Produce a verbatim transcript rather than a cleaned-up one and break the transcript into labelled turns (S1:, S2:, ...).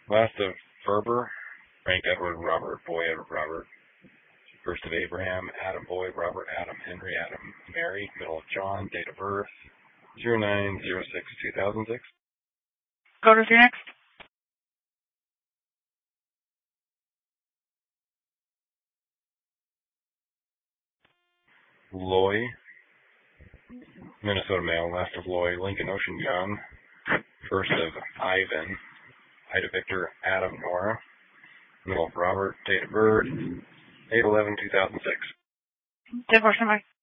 S1: Last of Ferber, Frank Edward Robert Boy Edward Robert. First of Abraham, Adam Boyd Robert Adam Henry Adam Mary. Middle of John. Date of birth zero nine zero six two thousand six.
S2: Go to your next.
S1: Loy, Minnesota male. Last of Loy, Lincoln Ocean Young. First of Ivan, Ida Victor Adam Nora. Middle of Robert. Date of birth eight eleven two thousand six.
S2: Divorce number.